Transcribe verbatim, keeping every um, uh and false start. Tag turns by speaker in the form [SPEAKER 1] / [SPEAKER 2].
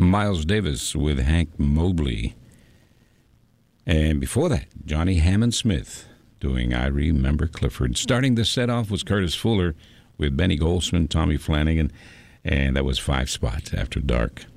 [SPEAKER 1] Miles Davis with Hank Mobley. And before that, Johnny Hammond Smith doing I Remember Clifford. Starting the set off was Curtis Fuller with Benny Goldsman, Tommy Flanagan, and that was Five Spot After Dark.